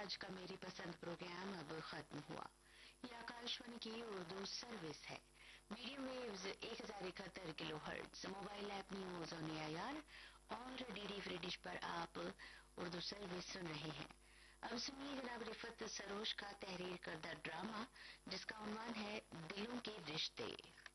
आज का मेरी पसंद प्रोग्राम अब खत्म हुआ। ये आकाशवाणी की उर्दू सर्विस है। Medium waves 1071 kilohertz, mobile app news on AIR और डीडी फ्री डिश पर आप उर्दू सर्विस सुन रहे हैं। अब सुनिए जनाब रिफत सरोज का तहरीर करदा ड्रामा जिसका उन्वान है दिलों के रिश्ते।